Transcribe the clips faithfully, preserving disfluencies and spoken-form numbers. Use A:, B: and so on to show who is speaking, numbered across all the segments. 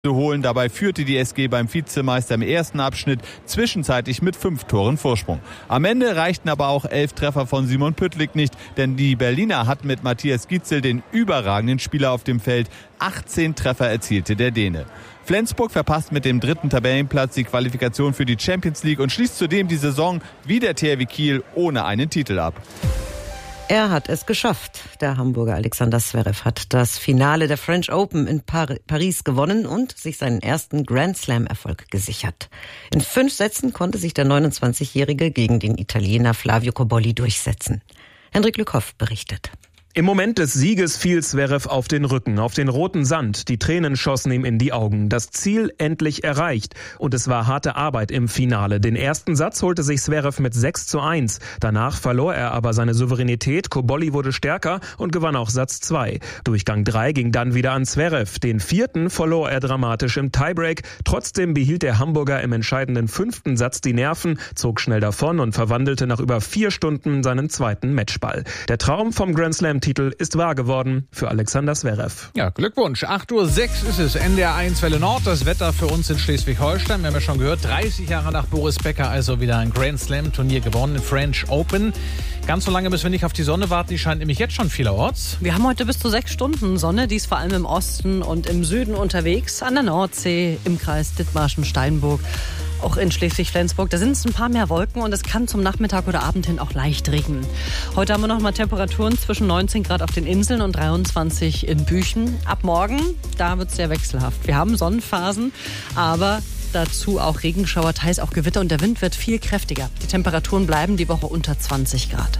A: holen. Dabei führte die S G beim Vizemeister im ersten Abschnitt zwischenzeitlich mit fünf Toren Vorsprung. Am Ende reichten aber auch elf Treffer von Simon Püttlik nicht, denn die Berliner hatten mit Matthias Gidsel den überragenden Spieler auf dem Feld. achtzehn Treffer erzielte der Däne. Flensburg verpasst mit dem dritten Tabellenplatz die Qualifikation für die Champions League und schließt zudem die Saison wie der T H W Kiel ohne einen Titel ab.
B: Er hat es geschafft. Der Hamburger Alexander Zverev hat das Finale der French Open in Par- Paris gewonnen und sich seinen ersten Grand Slam-Erfolg gesichert. In fünf Sätzen konnte sich der neunundzwanzigjährige gegen den Italiener Flavio Cobolli durchsetzen. Hendrik Lückhoff berichtet.
C: Im Moment des Sieges fiel Zverev auf den Rücken, auf den roten Sand. Die Tränen schossen ihm in die Augen. Das Ziel endlich erreicht. Und es war harte Arbeit im Finale. Den ersten Satz holte sich Zverev mit sechs zu eins. Danach verlor er aber seine Souveränität. Cobolli wurde stärker und gewann auch Satz zwei. Durchgang drei ging dann wieder an Zverev. Den vierten verlor er dramatisch im Tiebreak. Trotzdem behielt der Hamburger im entscheidenden fünften Satz die Nerven, zog schnell davon und verwandelte nach über vier Stunden seinen zweiten Matchball. Der Traum vom Grand Slam Titel ist wahr geworden für Alexander Zverev.
D: Ja, Glückwunsch. acht Uhr sechs ist es, N D R eins Welle Nord. Das Wetter für uns in Schleswig-Holstein. Wir haben ja schon gehört, dreißig Jahre nach Boris Becker also wieder ein Grand Slam Turnier gewonnen, French Open. Ganz so lange müssen wir nicht auf die Sonne warten, die scheint nämlich jetzt schon vielerorts.
E: Wir haben heute bis zu sechs Stunden Sonne, die ist vor allem im Osten und im Süden unterwegs, an der Nordsee, im Kreis Dithmarschen-Steinburg. Auch in Schleswig-Flensburg, da sind es ein paar mehr Wolken und es kann zum Nachmittag oder Abend hin auch leicht regnen. Heute haben wir noch mal Temperaturen zwischen neunzehn Grad auf den Inseln und dreiundzwanzig in Büchen. Ab morgen, da wird es sehr wechselhaft. Wir haben Sonnenphasen, aber dazu auch Regenschauer, teils auch Gewitter und der Wind wird viel kräftiger. Die Temperaturen bleiben die Woche unter zwanzig Grad.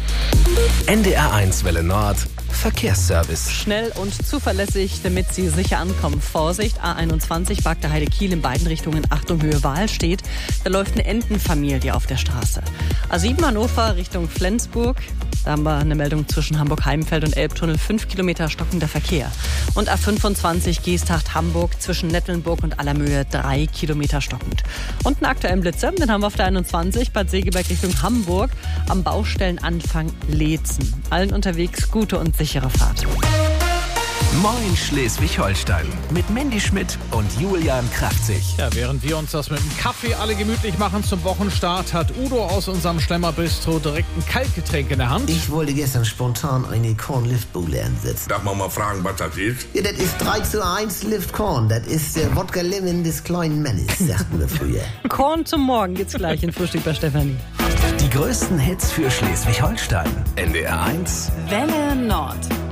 F: N D R eins Welle Nord Verkehrsservice.
E: Schnell und zuverlässig, damit Sie sicher ankommen. Vorsicht, A einundzwanzig, Bagda Heide Kiel in beiden Richtungen, Achtung Höhe Wahl steht. Da läuft eine Entenfamilie auf der Straße. A sieben Hannover Richtung Flensburg. Da haben wir eine Meldung zwischen Hamburg-Heimfeld und Elbtunnel, fünf Kilometer stockender Verkehr. Und A fünfundzwanzig Geesthacht-Hamburg zwischen Nettlenburg und Allermöhe, drei Kilometer stockend. Und einen aktuellen Blitzer, den haben wir auf der einundzwanzig, Bad Segeberg Richtung Hamburg, am Baustellenanfang Leetzen. Allen unterwegs gute und sichere Fahrt.
F: Moin Schleswig-Holstein mit Mandy Schmidt und Julian Kraftzig.
D: Ja, während wir uns das mit dem Kaffee alle gemütlich machen zum Wochenstart, hat Udo aus unserem Schlemmer-Bistro direkt ein Kaltgetränk in der Hand.
G: Ich wollte gestern spontan eine Korn-Liftbowle ansetzen.
H: Darf man mal fragen, was das ist?
G: Ja, das ist drei zu eins Lift Korn. Das ist der Wodka Lemon des kleinen Mannes, sagten wir früher.
E: Korn zum Morgen gibt's gleich in Frühstück bei Stefanie.
F: Die größten Hits für Schleswig-Holstein. N D R eins
E: Welle Nord.